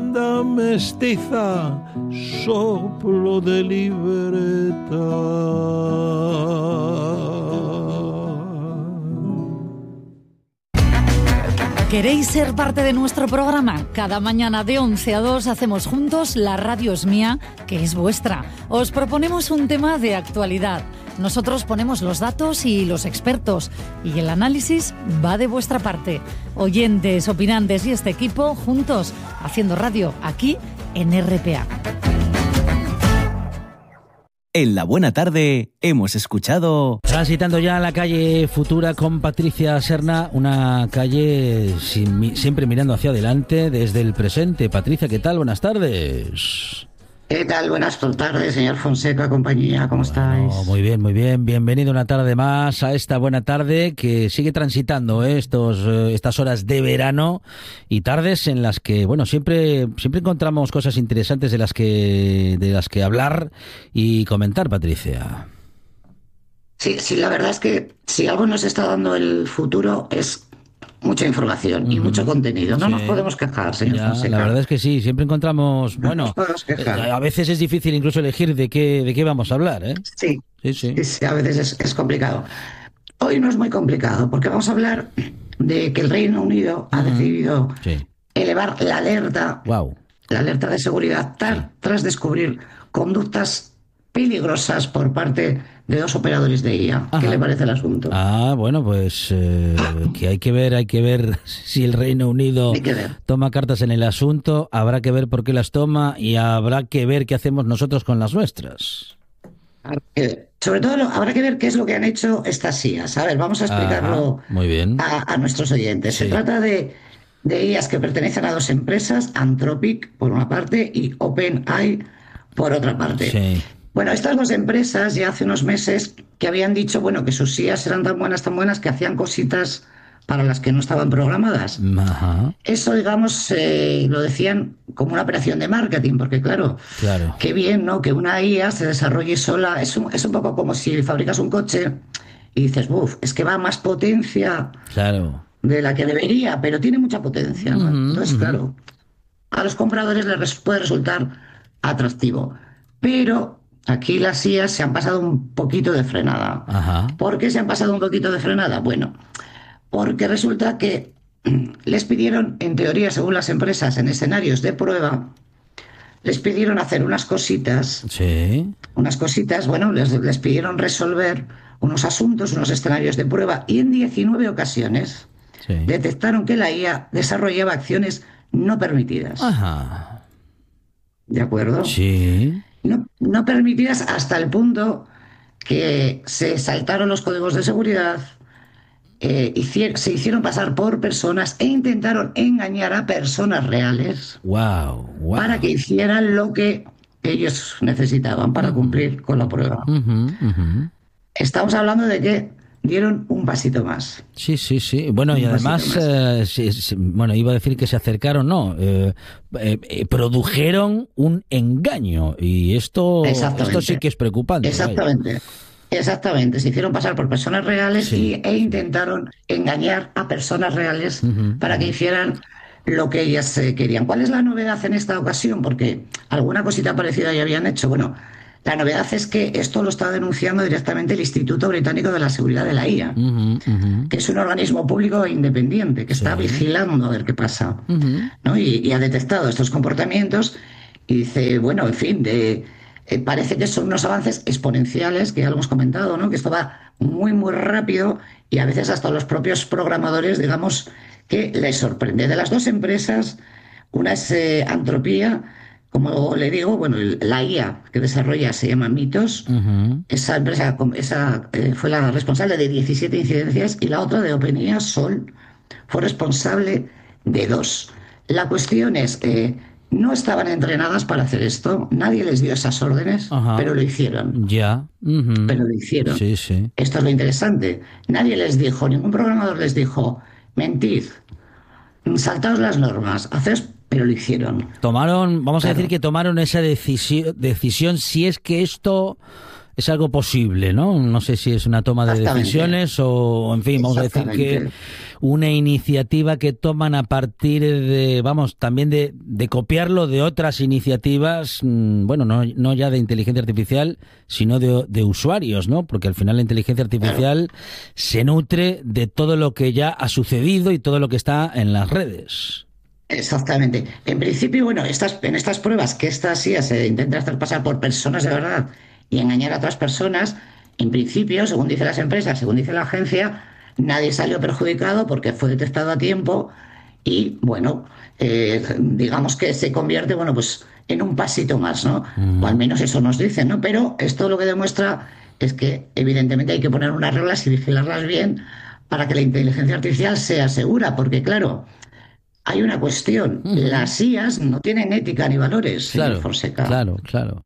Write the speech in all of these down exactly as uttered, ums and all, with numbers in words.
banda mestiza, soplo de libertad. ¿Queréis ser parte de nuestro programa? Cada mañana de once a dos hacemos juntos La Radio es Mía, que es vuestra. Os proponemos un tema de actualidad. Nosotros ponemos los datos y los expertos, y el análisis va de vuestra parte. Oyentes, opinantes y este equipo juntos haciendo radio aquí en R P A. En La Buena Tarde hemos escuchado... Transitando ya la calle Futura con Patricia Serna, una calle sin, siempre mirando hacia adelante desde el presente. Patricia, ¿qué tal? Buenas tardes. ¿Qué tal? Buenas tardes, señor Fonseca, compañía, ¿cómo bueno, estáis? Muy bien, muy bien. Bienvenido una tarde más a esta buena tarde que sigue transitando ¿eh? estos eh, estas horas de verano y tardes en las que, bueno, siempre siempre encontramos cosas interesantes de las que de las que hablar y comentar, Patricia. Sí, sí, la verdad es que si algo nos está dando el futuro es mucha información uh-huh. y mucho contenido. No sí. nos podemos quejar, señor ya, Fonseca. La verdad es que sí, siempre encontramos... No bueno, eh, a veces es difícil incluso elegir de qué de qué vamos a hablar, ¿eh? Sí, sí, sí. sí, sí a veces es, es complicado. Hoy no es muy complicado, porque vamos a hablar de que el Reino Unido uh-huh. ha decidido sí. elevar la alerta, wow. la alerta de seguridad tar, sí. tras descubrir conductas peligrosas por parte de dos operadores de I A. Ajá. ¿Qué le parece el asunto? Ah, bueno, pues eh, que hay que ver, hay que ver si el Reino Unido toma cartas en el asunto, habrá que ver por qué las toma y habrá que ver qué hacemos nosotros con las nuestras. Sobre todo habrá que ver qué es lo que han hecho estas I As. A ver, vamos a explicarlo Ajá, muy bien. A, a nuestros oyentes. Sí. Se trata de, de I As que pertenecen a dos empresas, Anthropic por una parte y OpenAI por otra parte. Sí. Bueno, estas dos empresas ya hace unos meses que habían dicho, bueno, que sus I As eran tan buenas, tan buenas, que hacían cositas para las que no estaban programadas. Ajá. Eso, digamos, eh, lo decían como una operación de marketing, porque claro, claro, qué bien, ¿no? Que una I A se desarrolle sola. Es un, es un poco como si fabricas un coche y dices, buf, es que va a más potencia claro. de la que debería, pero tiene mucha potencia, ¿no? Uh-huh, Entonces, uh-huh. claro, a los compradores les puede resultar atractivo. Pero aquí las I As se han pasado un poquito de frenada. Ajá. ¿Por qué se han pasado un poquito de frenada? Bueno, porque resulta que les pidieron, en teoría, según las empresas, en escenarios de prueba, les pidieron hacer unas cositas. Sí. Unas cositas, bueno, les, les pidieron resolver unos asuntos, unos escenarios de prueba, y en diecinueve ocasiones sí. detectaron que la I A desarrollaba acciones no permitidas. Ajá. ¿De acuerdo? Sí. No, no permitidas hasta el punto que se saltaron los códigos de seguridad, eh, hicier, se hicieron pasar por personas e intentaron engañar a personas reales wow, wow. para que hicieran lo que ellos necesitaban para uh-huh. cumplir con la prueba. Uh-huh, uh-huh. Estamos hablando de que dieron un pasito más. Sí, sí, sí. Bueno, y además, eh, sí, sí, bueno, iba a decir que se acercaron, no, eh, eh, produjeron un engaño y esto, esto sí que es preocupante. Exactamente. Vaya. Exactamente. Se hicieron pasar por personas reales sí. y, e intentaron engañar a personas reales uh-huh. para que hicieran lo que ellas eh, querían. ¿Cuál es la novedad en esta ocasión? Porque alguna cosita parecida ya habían hecho. Bueno, la novedad es que esto lo está denunciando directamente el Instituto Británico de la Seguridad de la I A, uh-huh, uh-huh. que es un organismo público e independiente que está sí. vigilando a ver qué pasa, uh-huh. ¿no? y, y ha detectado estos comportamientos y dice, bueno, en fin, de, eh, parece que son unos avances exponenciales, que ya lo hemos comentado, ¿no? Que esto va muy, muy rápido y a veces hasta los propios programadores, digamos, que les sorprende. De las dos empresas, una es eh, Antropía. Como le digo, bueno, la I A que desarrolla se llama Mythos. Uh-huh. Esa empresa esa, eh, fue la responsable de diecisiete incidencias y la otra de OpenAI, Sol, fue responsable de dos. La cuestión es que eh, no estaban entrenadas para hacer esto, nadie les dio esas órdenes, uh-huh. pero lo hicieron. Ya. Uh-huh. Pero lo hicieron. Sí, sí. Esto es lo interesante. Nadie les dijo, ningún programador les dijo, mentid, saltaos las normas, haced. Pero lo hicieron. Tomaron, vamos claro. a decir que tomaron esa decisión, decisión si es que esto es algo posible, ¿no? No sé si es una toma de decisiones o, en fin, vamos a decir que una iniciativa que toman a partir de, vamos, también de, de copiarlo de otras iniciativas, bueno, no, no ya de inteligencia artificial, sino de, de usuarios, ¿no? Porque al final la inteligencia artificial claro. se nutre de todo lo que ya ha sucedido y todo lo que está en las redes. Exactamente. En principio, bueno, estas, en estas pruebas que estas sí se intenta hacer pasar por personas de verdad y engañar a otras personas, en principio, según dicen las empresas, según dice la agencia, nadie salió perjudicado porque fue detectado a tiempo y, bueno, eh, digamos que se convierte, bueno, pues en un pasito más, ¿no? Mm. O al menos eso nos dicen, ¿no? Pero esto lo que demuestra es que, evidentemente, hay que poner unas reglas y vigilarlas bien para que la inteligencia artificial sea segura, porque, claro, hay una cuestión. Mm. Las I As no tienen ética ni valores, claro, señor Fonseca. Claro, claro.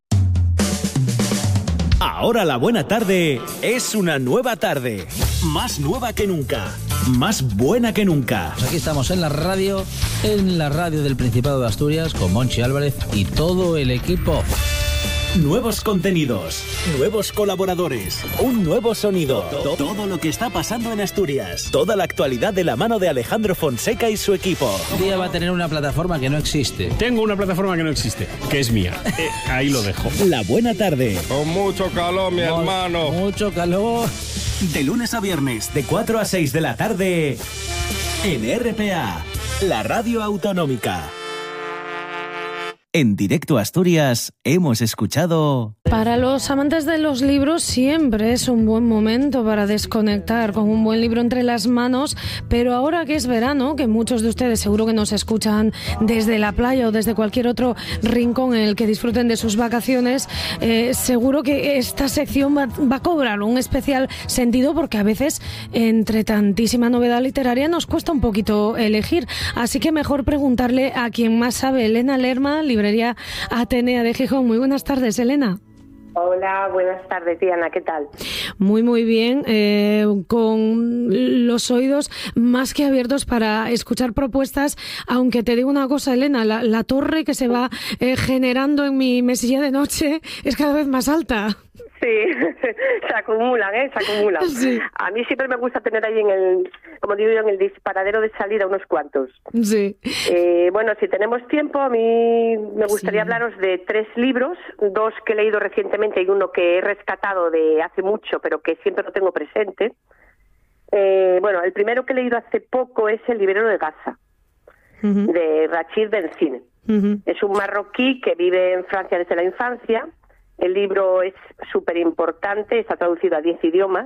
Ahora la buena tarde es una nueva tarde. Más nueva que nunca. Más buena que nunca. Pues aquí estamos en la radio, en la radio del Principado de Asturias, con Monchi Álvarez y todo el equipo. Nuevos contenidos, nuevos colaboradores, un nuevo sonido. Todo, todo lo que está pasando en Asturias. Toda la actualidad de la mano de Alejandro Fonseca y su equipo. Un día va a tener una plataforma que no existe. Tengo una plataforma que no existe, que es mía. Eh, ahí lo dejo. La buena tarde. Con mucho calor, mi Con hermano. Mucho calor. De lunes a viernes, de cuatro a seis de la tarde, en R P A, la radio autonómica. En Directo Asturias hemos escuchado... Para los amantes de los libros siempre es un buen momento para desconectar con un buen libro entre las manos, pero ahora que es verano, que muchos de ustedes seguro que nos escuchan desde la playa o desde cualquier otro rincón en el que disfruten de sus vacaciones, eh, seguro que esta sección va, va a cobrar un especial sentido porque a veces entre tantísima novedad literaria nos cuesta un poquito elegir, así que mejor preguntarle a quien más sabe. Elena Lerma, Librería Atenea de Gijón. Muy buenas tardes, Elena. Hola, buenas tardes, Diana, ¿qué tal? Muy, muy bien, eh, con los oídos más que abiertos para escuchar propuestas, aunque te digo una cosa, Elena, la, la torre que se va eh, generando en mi mesilla de noche es cada vez más alta. Sí, se acumulan, ¿eh? Se acumulan. Sí. A mí siempre me gusta tener ahí en el, como digo yo, en el disparadero de salida unos cuantos. Sí. Eh, bueno, si tenemos tiempo, a mí me gustaría sí. hablaros de tres libros, dos que he leído recientemente y uno que he rescatado de hace mucho, pero que siempre lo tengo presente. Eh, bueno, el primero que he leído hace poco es El librero de Gaza, uh-huh. de Rachid Benzine. Uh-huh. Es un marroquí que vive en Francia desde la infancia. El libro es súper importante, está traducido a diez idiomas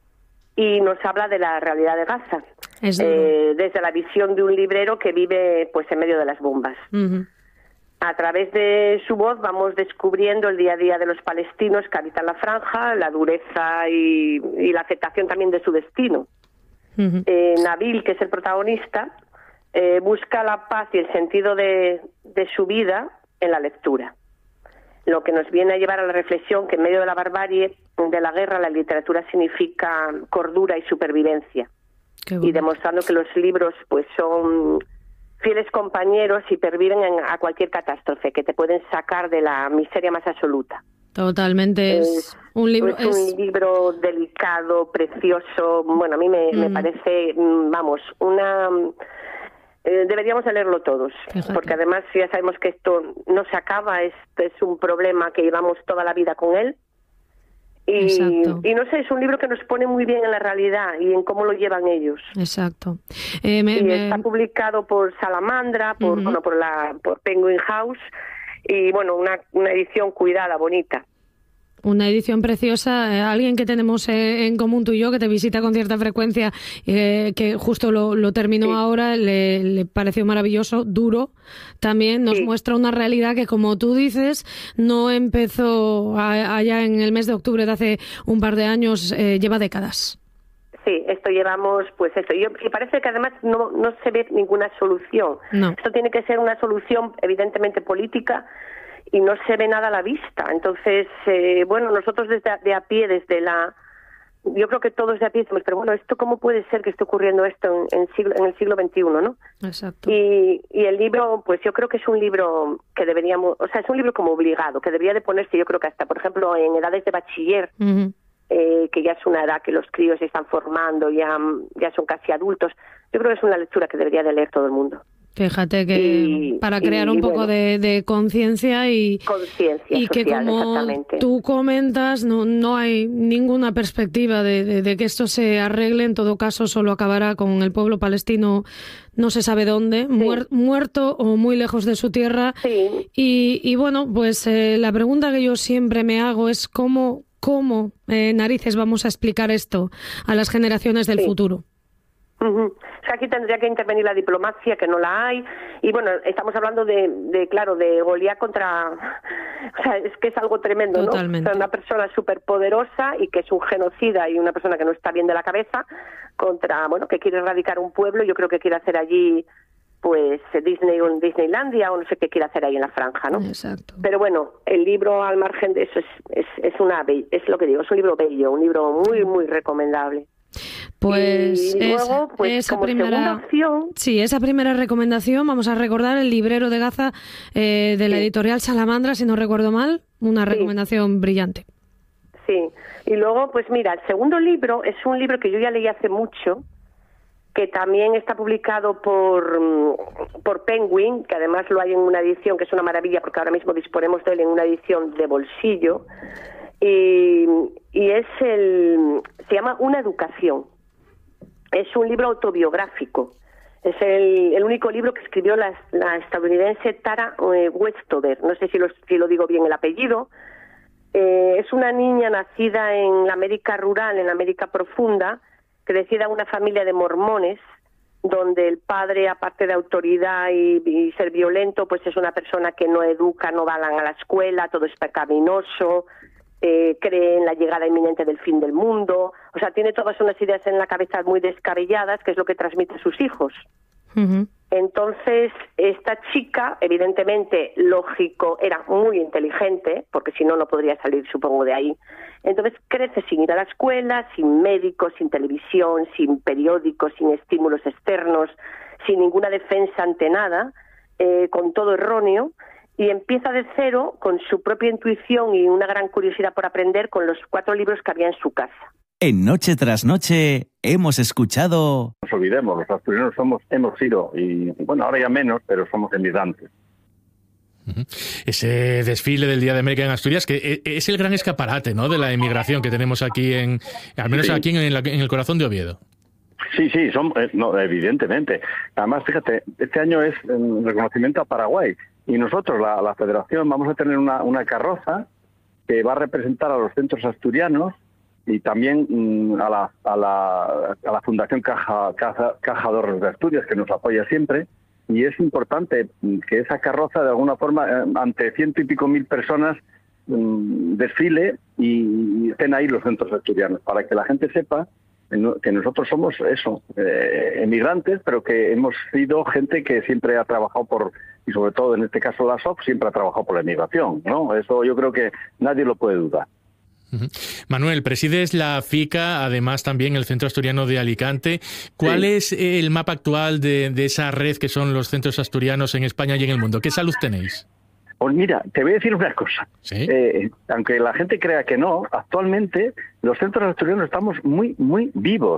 y nos habla de la realidad de Gaza, eh, desde la visión de un librero que vive pues en medio de las bombas. Uh-huh. A través de su voz vamos descubriendo el día a día de los palestinos que habitan la franja, la dureza y, y la aceptación también de su destino. Uh-huh. Eh, Nabil, que es el protagonista, eh, busca la paz y el sentido de, de su vida en la lectura, lo que nos viene a llevar a la reflexión que en medio de la barbarie de la guerra la literatura significa cordura y supervivencia, y demostrando que los libros pues son fieles compañeros y perviven en, a cualquier catástrofe, que te pueden sacar de la miseria más absoluta. Totalmente, es, es un libro es un es... libro delicado, precioso. Bueno, a mí me, mm. me parece, vamos, una... Eh, deberíamos de leerlo todos, Fíjate. Porque además ya sabemos que esto no se acaba, este es un problema que llevamos toda la vida con él. Y, y no sé, es un libro que nos pone muy bien en la realidad y en cómo lo llevan ellos. Exacto. Eh, me, y me... está publicado por Salamandra, por, uh-huh. bueno, por, la, por Penguin House, y bueno, una, una edición cuidada, bonita. Una edición preciosa, eh, alguien que tenemos eh, en común tú y yo, que te visita con cierta frecuencia, eh, que justo lo, lo terminó sí. ahora, le, le pareció maravilloso, duro, también nos sí. muestra una realidad que, como tú dices, no empezó a, allá en el mes de octubre de hace un par de años, eh, lleva décadas. Sí, esto llevamos, pues esto, y, y parece que además no, no se ve ninguna solución. No. Esto tiene que ser una solución evidentemente política, y no se ve nada a la vista. Entonces, eh, bueno, nosotros desde de a pie, desde la yo creo que todos de a pie decimos, pero bueno, ¿esto cómo puede ser que esté ocurriendo esto en, en, siglo, en el siglo veintiuno, ¿no? Exacto. Y, y el libro, pues yo creo que es un libro que deberíamos, o sea, es un libro como obligado, que debería de ponerse, yo creo que hasta, por ejemplo, en edades de bachiller, uh-huh. eh, que ya es una edad que los críos se están formando, ya, ya son casi adultos, yo creo que es una lectura que debería de leer todo el mundo. Fíjate que y, para crear y, un poco bueno, de, de conciencia y, y que social, como tú comentas no no hay ninguna perspectiva de, de, de que esto se arregle. En todo caso solo acabará con el pueblo palestino no se sabe dónde, sí. muer, muerto o muy lejos de su tierra. Sí. Y, y bueno, pues eh, la pregunta que yo siempre me hago es cómo, cómo eh, narices vamos a explicar esto a las generaciones del sí. futuro. Uh-huh. O sea, aquí tendría que intervenir la diplomacia, que no la hay, y bueno, estamos hablando de, de claro, de Goliat contra, o sea, es que es algo tremendo, Totalmente. ¿no? O sea, una persona superpoderosa y que es un genocida y una persona que no está bien de la cabeza contra, bueno, que quiere erradicar un pueblo. Yo creo que quiere hacer allí, pues, Disney o Disneylandia o no sé qué quiere hacer ahí en la franja, ¿no? Exacto. Pero bueno, el libro al margen de eso es, es, es una, es lo que digo, es un libro bello, un libro muy, muy recomendable. Pues, y luego, esa, pues esa como primera segunda opción, sí, esa primera recomendación, vamos a recordar El librero de Gaza eh, de la sí. editorial Salamandra, si no recuerdo mal, una recomendación sí. brillante. Sí, y luego, pues mira, el segundo libro es un libro que yo ya leí hace mucho, que también está publicado por, por Penguin, que además lo hay en una edición que es una maravilla, porque ahora mismo disponemos de él en una edición de bolsillo. Y, y es el se llama Una educación. Es un libro autobiográfico. Es el, el único libro que escribió la, la estadounidense Tara eh, Westover. No sé si lo, si lo digo bien el apellido. Eh, es una niña nacida en la América rural, en la América profunda, que decide a una familia de mormones, donde el padre, aparte de autoridad y, y ser violento, pues es una persona que no educa, no van a la escuela, todo es pecaminoso. Eh, cree en la llegada inminente del fin del mundo, o sea, tiene todas unas ideas en la cabeza muy descabelladas, que es lo que transmite a sus hijos. Uh-huh. Entonces, esta chica, evidentemente, lógico, era muy inteligente, porque si no, no podría salir, supongo, de ahí. Entonces, crece sin ir a la escuela, sin médicos, sin televisión, sin periódicos, sin estímulos externos, sin ninguna defensa ante nada, eh, con todo erróneo, y empieza de cero con su propia intuición y una gran curiosidad por aprender con los cuatro libros que había en su casa. En Noche tras Noche hemos escuchado... No nos olvidemos, los asturianos somos, hemos sido, y bueno, ahora ya menos, pero somos emigrantes. Uh-huh. Ese desfile del Día de América en Asturias, que es el gran escaparate, ¿no?, de la emigración que tenemos aquí, en al menos sí. aquí en, la, en el corazón de Oviedo. Sí, sí, son, no, evidentemente. Además, fíjate, este año es un reconocimiento a Paraguay. Y nosotros, la, la federación, vamos a tener una, una carroza que va a representar a los centros asturianos y también mmm, a, la, a, la, a la Fundación Caja, Caja, Caja de Ahorros de Asturias, que nos apoya siempre. Y es importante que esa carroza, de alguna forma, eh, ante ciento y pico mil personas, mmm, desfile y, y estén ahí los centros asturianos, para que la gente sepa que nosotros somos eso, eh, emigrantes, pero que hemos sido gente que siempre ha trabajado por, y sobre todo en este caso la S O P, siempre ha trabajado por la emigración, ¿no? Eso yo creo que nadie lo puede dudar. Uh-huh. Manuel, presides la FICA, además también el Centro Asturiano de Alicante. ¿Cuál sí. es el mapa actual de, de esa red que son los centros asturianos en España y en el mundo? ¿Qué salud tenéis? Pues mira, te voy a decir una cosa. ¿Sí? Eh, aunque la gente crea que no, actualmente los centros asturianos estamos muy, muy vivos.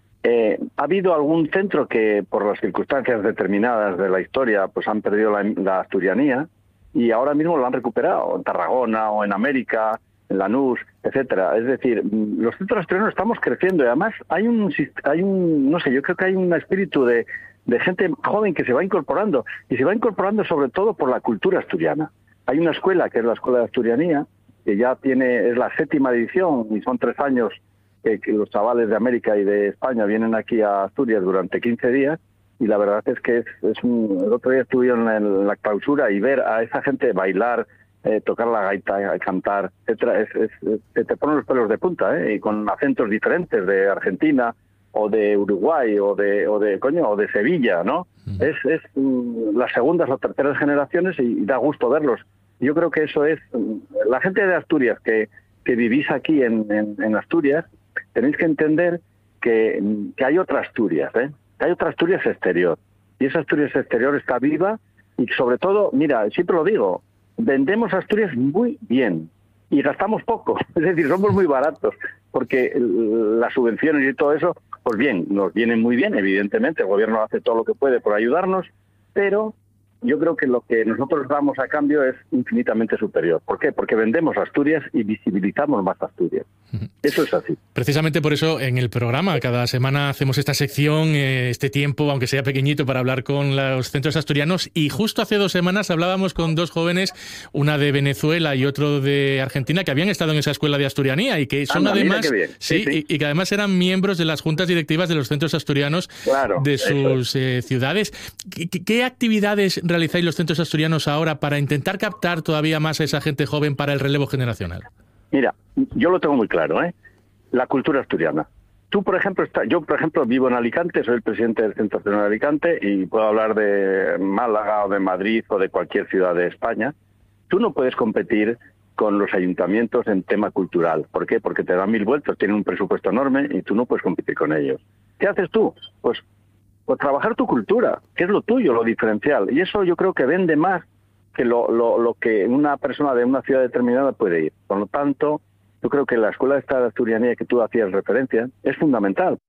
Eh, ha habido algún centro que, por las circunstancias determinadas de la historia, pues han perdido la, la asturianía y ahora mismo lo han recuperado en Tarragona o en América, en Lanús, etcétera. Es decir, los centros asturianos estamos creciendo y además hay un, hay un, no sé, yo creo que hay un espíritu de de gente joven que se va incorporando, y se va incorporando sobre todo por la cultura asturiana. Hay una escuela, que es la Escuela de Asturianía, que ya tiene, es la séptima edición, y son tres años que, que los chavales de América y de España vienen aquí a Asturias durante quince días, y la verdad es que es, es un... El otro día estuve en la, en la clausura y ver a esa gente bailar, eh, tocar la gaita, cantar, etcétera, es, es, es, te ponen los pelos de punta, ¿eh? Y con acentos diferentes de Argentina, o de Uruguay, o de, o de coño, o de Sevilla, ¿no? Mm. Es, es um, las segundas o terceras generaciones y, y da gusto verlos. Yo creo que eso es... Um, la gente de Asturias que, que vivís aquí en, en, en Asturias, tenéis que entender que, que hay otra Asturias, ¿eh? Que hay otra Asturias exterior. Y esa Asturias exterior está viva y sobre todo, mira, siempre lo digo, vendemos Asturias muy bien y gastamos poco, es decir, somos muy baratos, porque las subvenciones y todo eso, pues bien, nos vienen muy bien, evidentemente, el gobierno hace todo lo que puede por ayudarnos, pero yo creo que lo que nosotros damos a cambio es infinitamente superior. ¿Por qué? Porque vendemos Asturias y visibilizamos más Asturias. Eso es así. Precisamente por eso en el programa cada semana hacemos esta sección, eh, este tiempo, aunque sea pequeñito, para hablar con los centros asturianos. Y justo hace dos semanas hablábamos con dos jóvenes, una de Venezuela y otro de Argentina, que habían estado en esa escuela de asturianía y que son Anda, además, sí, sí, sí. Y, y que además eran miembros de las juntas directivas de los centros asturianos, claro, de sus eh, ciudades. ¿Qué, ¿Qué actividades realizáis los centros asturianos ahora para intentar captar todavía más a esa gente joven para el relevo generacional? Mira, yo lo tengo muy claro, ¿eh? La cultura asturiana. Tú, por ejemplo, está, yo, por ejemplo, vivo en Alicante, soy el presidente del Centro Asturiano de Alicante y puedo hablar de Málaga o de Madrid o de cualquier ciudad de España. Tú no puedes competir con los ayuntamientos en tema cultural. ¿Por qué? Porque te dan mil vueltas, tienen un presupuesto enorme y tú no puedes competir con ellos. ¿Qué haces tú? Pues, pues trabajar tu cultura, que es lo tuyo, lo diferencial. Y eso yo creo que vende más que lo, lo, lo que una persona de una ciudad determinada puede ir. Por lo tanto, yo creo que la escuela esta de asturianía que tú hacías referencia es fundamental,